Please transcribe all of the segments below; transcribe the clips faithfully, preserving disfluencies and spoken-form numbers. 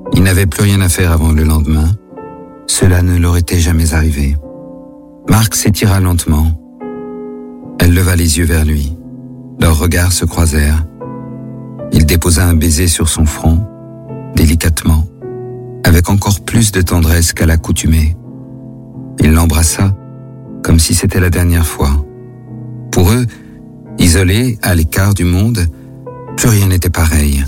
Il n'avait plus rien à faire avant le lendemain. Cela ne leur était jamais arrivé. Marc s'étira lentement. Elle leva les yeux vers lui. Leurs regards se croisèrent. Il déposa un baiser sur son front, délicatement, avec encore plus de tendresse qu'à l'accoutumée. Il l'embrassa, comme si c'était la dernière fois. Pour eux, isolés, à l'écart du monde, plus rien n'était pareil.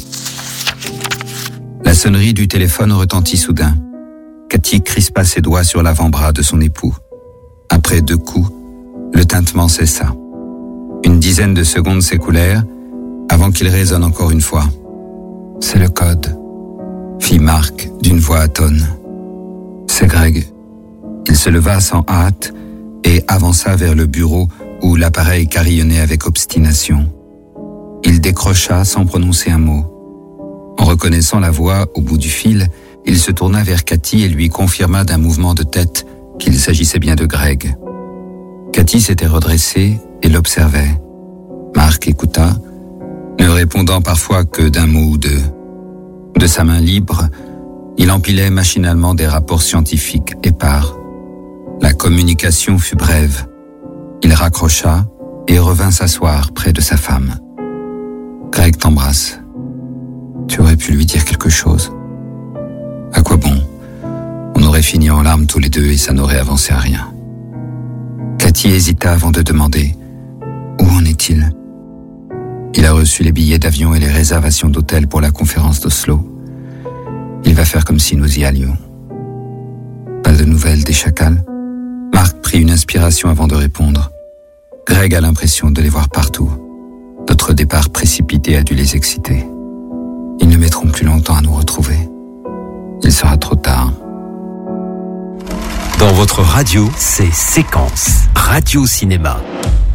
La sonnerie du téléphone retentit soudain. Cathy crispa ses doigts sur l'avant-bras de son époux. Après deux coups, le tintement cessa. Une dizaine de secondes s'écoulèrent avant qu'il résonne encore une fois. « C'est le code », fit Marc d'une voix atone. « C'est Greg ». Il se leva sans hâte et avança vers le bureau où l'appareil carillonnait avec obstination. Il décrocha sans prononcer un mot. En reconnaissant la voix au bout du fil, il se tourna vers Cathy et lui confirma d'un mouvement de tête qu'il s'agissait bien de Greg. Cathy s'était redressée et l'observait. Marc écouta, ne répondant parfois que d'un mot ou deux. De sa main libre, il empilait machinalement des rapports scientifiques épars. La communication fut brève. Il raccrocha et revint s'asseoir près de sa femme. « Greg t'embrasse. Tu aurais pu lui dire quelque chose. À quoi bon? On aurait fini en larmes tous les deux et ça n'aurait avancé à rien. » Cathy hésita avant de demander « Où en est-il » Il a reçu les billets d'avion et les réservations d'hôtel pour la conférence d'Oslo. Il va faire comme si nous y allions. Pas de nouvelles des chacals? Marc prit une inspiration avant de répondre. Greg a l'impression de les voir partout. Notre départ précipité a dû les exciter. Ils ne mettront plus longtemps à nous retrouver. Il sera trop tard. Dans votre radio, c'est Séquence Radio Cinéma.